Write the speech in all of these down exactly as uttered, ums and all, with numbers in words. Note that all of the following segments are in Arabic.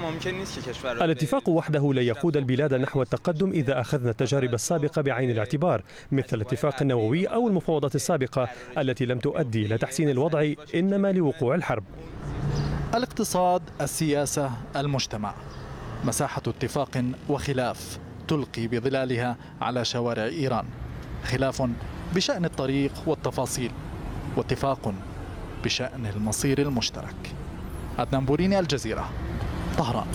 الاتفاق وحده لا يقود البلاد نحو التقدم إذا أخذنا التجارب السابقة بعين الاعتبار، مثل الاتفاق النووي أو المفاوضات السابقة التي لم تؤدي إلى تحسين الوضع إنما لوقوع الحرب. الاقتصاد، السياسة، المجتمع، مساحة اتفاق وخلاف تلقي بظلالها على شوارع إيران. خلاف بشأن الطريق والتفاصيل، واتفاق بشأن المصير المشترك. عدنان بوريني، الجزيرة، طهران.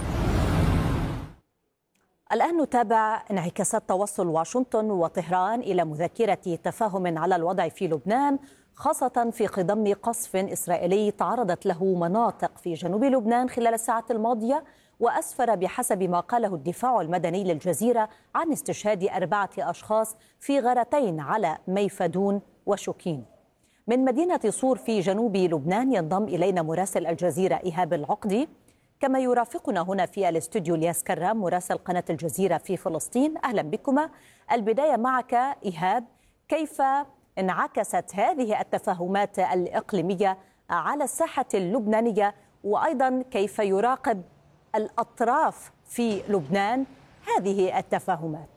الآن نتابع انعكاسات توصل واشنطن وطهران إلى مذكرة تفاهم على الوضع في لبنان، خاصة في خضم قصف إسرائيلي تعرضت له مناطق في جنوب لبنان خلال الساعات الماضية، وأسفر بحسب ما قاله الدفاع المدني للجزيرة عن استشهاد أربعة أشخاص في غارتين على ميفدون وشوكين. من مدينة صور في جنوب لبنان ينضم إلينا مراسل الجزيرة إيهاب العقدي، كما يرافقنا هنا في الاستوديو الياس كرام مراسل قناة الجزيرة في فلسطين. أهلا بكما. البداية معك إيهاب، كيف انعكست هذه التفاهمات الإقليمية على الساحة اللبنانية، وأيضا كيف يراقب الأطراف في لبنان هذه التفاهمات؟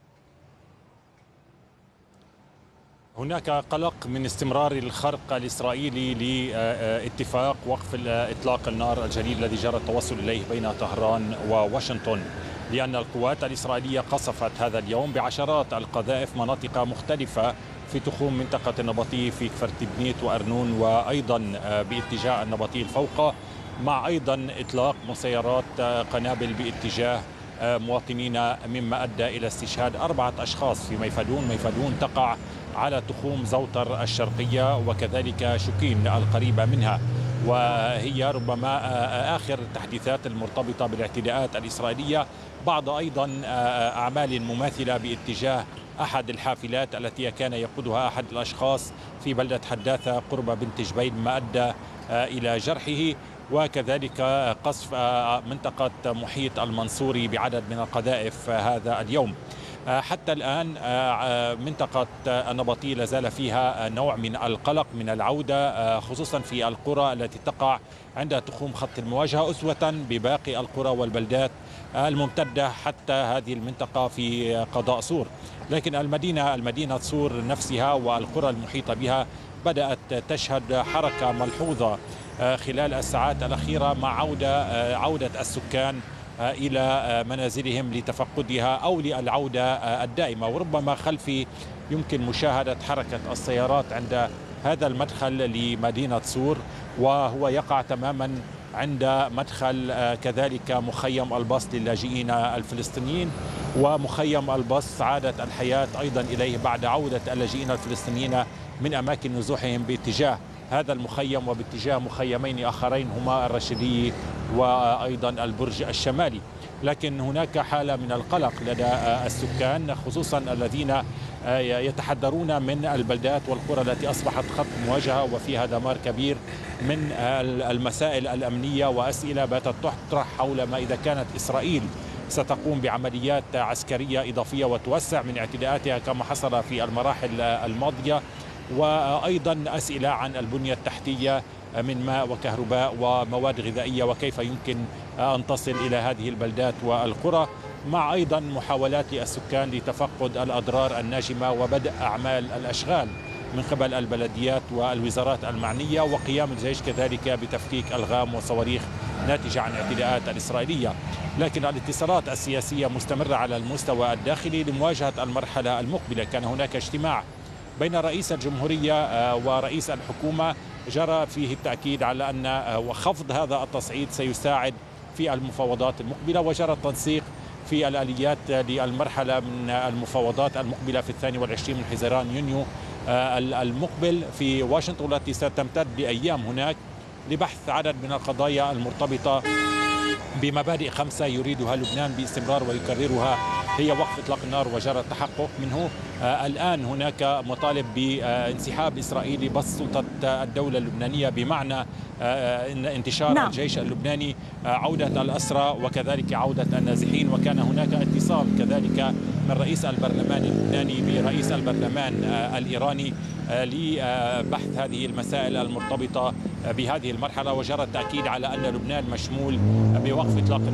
هناك قلق من استمرار الخرق الإسرائيلي لاتفاق وقف إطلاق النار الجديد الذي جرى التوصل إليه بين طهران وواشنطن، لأن القوات الإسرائيلية قصفت هذا اليوم بعشرات القذائف مناطق مختلفة في تخوم منطقة النبطي في كفر تبنيت وأرنون، وأيضا باتجاه النبطي الفوقة، مع أيضا إطلاق مسيرات قنابل باتجاه مواطنين، مما أدى إلى استشهاد أربعة أشخاص في ميفدون. ميفدون تقع على تخوم زوتر الشرقية وكذلك شوكين القريبة منها، وهي ربما آخر التحديثات المرتبطة بالاعتداءات الإسرائيلية. بعض أيضا أعمال مماثلة باتجاه أحد الحافلات التي كان يقودها أحد الأشخاص في بلدة حداثة قرب بنت جبيل، ما أدى إلى جرحه، وكذلك قصف منطقة محيط المنصوري بعدد من القذائف هذا اليوم. حتى الآن منطقة النبطي لازال فيها نوع من القلق من العودة، خصوصا في القرى التي تقع عند تخوم خط المواجهة، أسوة بباقي القرى والبلدات الممتدة حتى هذه المنطقة في قضاء صور. لكن المدينة المدينة صور نفسها والقرى المحيطة بها بدأت تشهد حركة ملحوظة خلال الساعات الأخيرة مع عودة عودة السكان إلى منازلهم لتفقدها أو للعودة الدائمة. وربما خلفي يمكن مشاهدة حركة السيارات عند هذا المدخل لمدينة صور، وهو يقع تماما عند مدخل كذلك مخيم البسط للاجئين الفلسطينيين، ومخيم البسط عادت الحياة أيضا إليه بعد عودة اللاجئين الفلسطينيين من أماكن نزوحهم باتجاه هذا المخيم وباتجاه مخيمين آخرين هما الرشيدية وأيضا البرج الشمالي. لكن هناك حالة من القلق لدى السكان، خصوصا الذين يتحدرون من البلدات والقرى التي أصبحت خط مواجهة وفيها دمار كبير، من المسائل الأمنية وأسئلة باتت تطرح حول ما إذا كانت إسرائيل ستقوم بعمليات عسكرية إضافية وتوسع من اعتداءاتها كما حصل في المراحل الماضية، وأيضا أسئلة عن البنية التحتية من ماء وكهرباء ومواد غذائية، وكيف يمكن أن تصل إلى هذه البلدات والقرى، مع أيضا محاولات للسكان لتفقد الأضرار الناجمة وبدء أعمال الأشغال من قبل البلديات والوزارات المعنية، وقيام الجيش كذلك بتفكيك ألغام وصواريخ ناتجة عن الاعتداءات الإسرائيلية. لكن الاتصالات السياسية مستمرة على المستوى الداخلي لمواجهة المرحلة المقبلة. كان هناك اجتماع بين رئيس الجمهورية ورئيس الحكومة جرى فيه التأكيد على أن خفض هذا التصعيد سيساعد في المفاوضات المقبلة، وجرى التنسيق في الآليات للمرحلة من المفاوضات المقبلة في الثاني والعشرين من حزيران يونيو المقبل في واشنطن، التي ستمتد لأيام هناك لبحث عدد من القضايا المرتبطة بمبادئ خمسة يريدها لبنان باستمرار ويكررها، هي وقف إطلاق النار وجرى التحقق منه. آه الآن هناك مطالب بانسحاب إسرائيلي بس سلطة الدولة اللبنانية، بمعنى آه إن انتشار نعم. الجيش اللبناني، آه عودة الأسرى وكذلك عودة النازحين. وكان هناك اتصال كذلك من رئيس البرلمان اللبناني برئيس البرلمان آه الإيراني آه لبحث هذه المسائل المرتبطة بهذه المرحلة، وجرى التأكيد على أن لبنان مشمول بوقف إطلاق